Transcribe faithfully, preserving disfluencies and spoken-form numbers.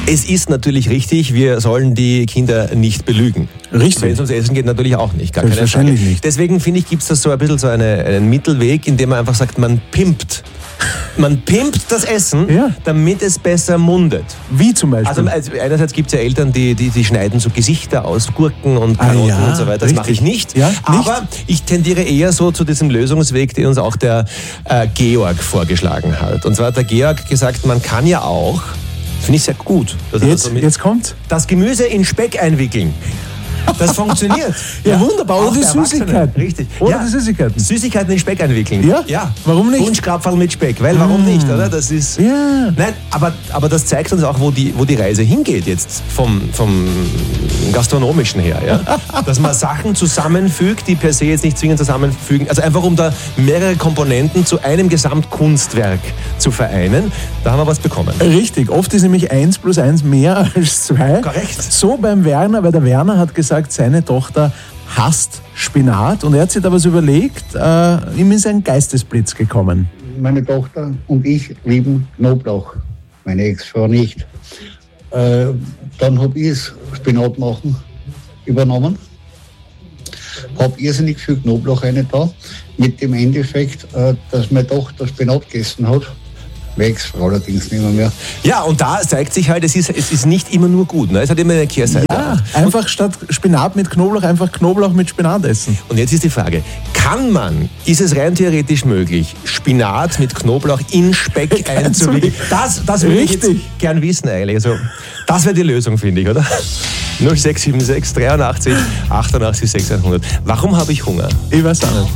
Es ist natürlich richtig, wir sollen die Kinder nicht belügen. Richtig. Wenn es ums Essen geht, natürlich auch nicht. Gar keine Frage. Selbstverständlich nicht. Deswegen finde ich, gibt es da so ein bisschen so eine, einen Mittelweg, in dem man einfach sagt, man pimpt. Man pimpt das Essen, Ja. damit es besser mundet. Wie zum Beispiel? Also, also einerseits gibt es ja Eltern, die, die, die schneiden so Gesichter aus Gurken und Karotten Ah ja, und so weiter. Das richtig. mache ich nicht. Ja, nicht. Aber ich tendiere eher so zu diesem Lösungsweg, den uns auch der äh, Georg vorgeschlagen hat. Und zwar hat der Georg gesagt, man kann ja auch, finde ich sehr gut, dass er jetzt, das so mit- jetzt kommt. das Gemüse in Speck einwickeln. Das funktioniert. Ja, wunderbar. Oder auch die der Erwachsene. Süßigkeiten. Richtig. Oder Ja. die Süßigkeiten. Süßigkeiten in Speck einwickeln. Ja? Ja. Warum nicht? Wunschkrapferl mit Speck. Weil warum nicht, oder? Das ist. Ja. Nein, aber, aber das zeigt uns auch, wo die, wo die Reise hingeht jetzt vom, vom Gastronomischen her. Ja? Dass man Sachen zusammenfügt, die per se jetzt nicht zwingend zusammenfügen. Also einfach um da mehrere Komponenten zu einem Gesamtkunstwerk zu vereinen. Da haben wir was bekommen. Richtig, oft ist nämlich eins plus eins mehr als zwei. Korrekt. So beim Werner, weil der Werner hat gesagt, seine Tochter hasst Spinat und er hat sich da was überlegt, äh, ihm ist ein Geistesblitz gekommen. Meine Tochter und ich lieben Knoblauch, meine Ex-Frau nicht. Äh, dann habe ich das Spinat machen übernommen, habe irrsinnig viel Knoblauch rein da, mit dem Endeffekt, äh, dass meine Tochter Spinat gegessen hat. Meine Ex-Frau allerdings nicht mehr. Ja, und da zeigt sich halt, es ist, es ist nicht immer nur gut. Ne? Es hat immer eine Kehrseite. Ja, einfach statt Spinat mit Knoblauch einfach Knoblauch mit Spinat essen. Und jetzt ist die Frage, kann man, ist es rein theoretisch möglich, Spinat mit Knoblauch in Speck einzuwickeln? Das, das würde ich jetzt Richtig. gern wissen eigentlich. Also, das wäre die Lösung, finde ich, oder? null sechs sieben sechs dreiundachtzig achtundachtzig sechshundert. Warum habe ich Hunger? Ich weiß auch nicht.